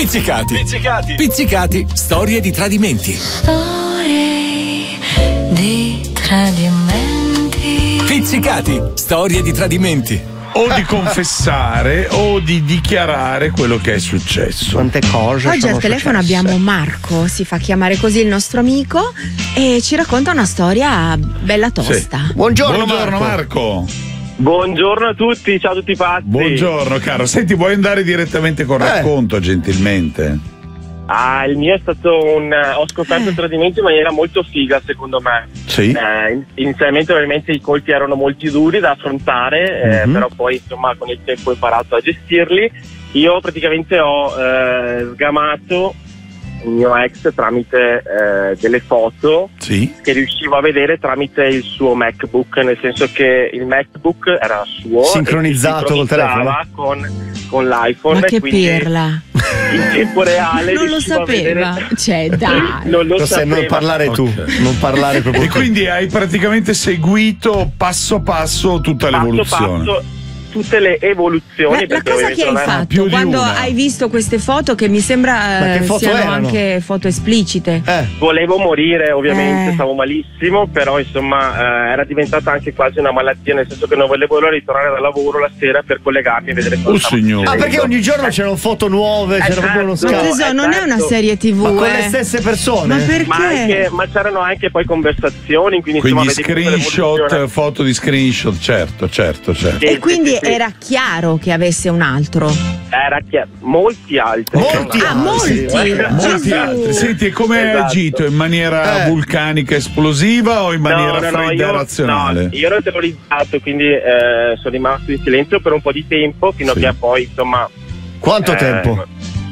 Pizzicati. Pizzicati. Pizzicati. Storie di tradimenti. Storie di tradimenti. Pizzicati. Storie di tradimenti. O di confessare o di dichiarare quello che è successo. Quante cose Oggi sono al telefono successe. abbiamo Marco, si fa chiamare così il nostro amico, e ci racconta una storia bella tosta. Sì. Buongiorno Marco. Buongiorno a tutti, ciao a tutti pazzi. Buongiorno caro. Senti, vuoi andare direttamente col racconto, gentilmente? Il mio è stato ho scoperto il tradimento in maniera molto figa, secondo me. Sì. Inizialmente ovviamente i colpi erano molto duri da affrontare, però poi insomma con il tempo ho imparato a gestirli. Io praticamente ho sgamato il mio ex tramite delle foto che riuscivo a vedere tramite il suo MacBook, nel senso che il MacBook era suo, sincronizzato col telefono con l'iPhone. Ma che quindi pirla! in tempo reale non lo sapeva, cioè dai, non lo sapeva. Non parlare tu, non parlare proprio E tu. quindi hai praticamente seguito passo passo tutta l'evoluzione. Passo, tutte le evoluzioni. la cosa che hai fatto quando hai visto queste foto, che mi sembra siano anche foto esplicite? Volevo morire, ovviamente, stavo malissimo, però insomma era diventata anche quasi una malattia, nel senso che non volevo ritornare dal lavoro la sera per collegarmi e vedere cosa stavo succedendo. Ah, perché ogni giorno c'erano foto nuove, c'era proprio uno Ma scambio. tesoro, non è una serie TV, ma con le stesse persone? Ma perché? Ma c'erano anche poi conversazioni, quindi Quindi insomma, screenshot, foto di screenshot, certo. E quindi era chiaro che avesse un altro? Era chiaro, molti altri. Molti altri. Senti, e come hai agito? In maniera vulcanica esplosiva o in maniera fredda e razionale? No, io ero terrorizzato, quindi sono rimasto in silenzio per un po' di tempo, fino a che poi insomma. Quanto tempo?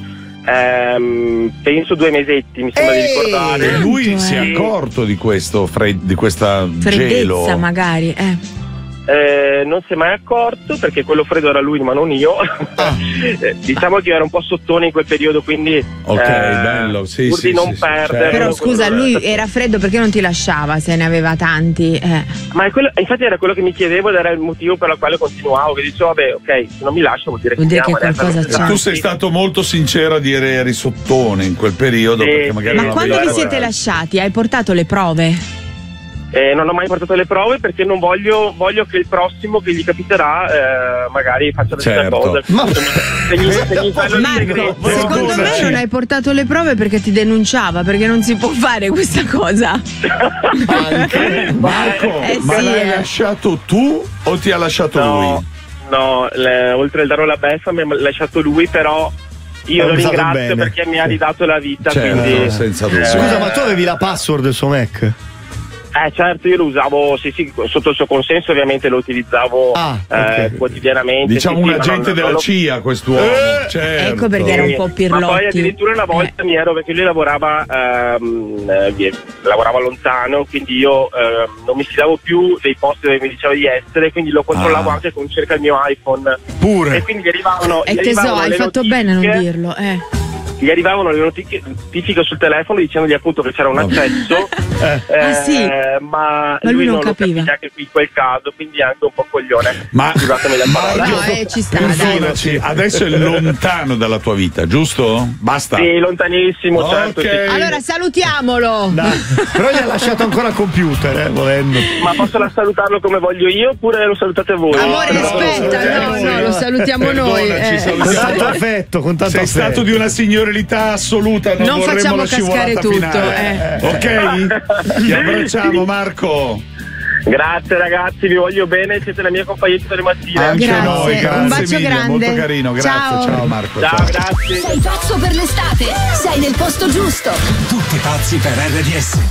Penso 2 mesetti, mi sembra di ricordare. E lui si è accorto di questo di questa gelo? Freddezza magari, non si è mai accorto, perché quello freddo era lui ma non io. Diciamo che io ero un po' sottone in quel periodo, quindi bello, pur di non perdere. Però scusa, lui era freddo perché non ti lasciava se ne aveva tanti? Ma infatti era quello che mi chiedevo ed era il motivo per il quale continuavo, che dicevo vabbè, ok, se non mi lascia vuol dire che qualcosa c'è. Tu sei stato molto sincero a dire eri sottone in quel periodo, perché magari ma quando vi siete lasciati hai portato le prove? Non ho mai portato le prove perché non voglio che il prossimo che gli capiterà magari faccia la stessa cosa. Marco, secondo me non hai portato le prove perché ti denunciava, perché non si può fare questa cosa. Marco, ma l'hai lasciato tu o ti ha lasciato lui? No, oltre al darlo la beffa mi ha lasciato lui, però io lo ringrazio perché mi ha ridato la vita. Quindi, senza dubbio. Scusa, ma tu avevi la password del suo Mac? Certo, io lo usavo, sì, sotto il suo consenso ovviamente lo utilizzavo quotidianamente. Diciamo un agente della CIA quest'uomo. Certo. Ecco perché era un po' pirlotti. Ma poi addirittura una volta perché lui lavorava lontano, quindi io non mi fidavo più dei posti dove mi diceva di essere, quindi lo controllavo anche con cerca il mio iPhone. Pure. E quindi gli arrivavano. Tesoro, hai fatto bene a non dirlo, Gli arrivavano le notifiche sul telefono dicendogli appunto che c'era un accesso, ma lui non capiva anche in quel caso, quindi anche un po' coglione. Ma scusatemi la parola. Ci sta, dai. Adesso è lontano dalla tua vita, giusto? Basta. Sì, lontanissimo, certo. Sì. Allora salutiamolo. Però gli ha lasciato ancora il computer, volendo. Ma posso salutarlo come voglio io oppure lo salutate voi? Amore, aspetta, no, lo salutiamo noi. Con tanto affetto, con tanto affetto. Sei stato di una signorilità assoluta, non vorremmo la cascare tutto, finale. Ok? Ti abbracciamo, Marco. Grazie ragazzi, vi voglio bene, siete la mia compagnia tutte le mattine. Anche noi, grazie un bacio mille, grande. molto carino, grazie. Ciao Marco. Ciao, grazie. Sei pazzo per l'estate, sei nel posto giusto. Tutti pazzi per RDS.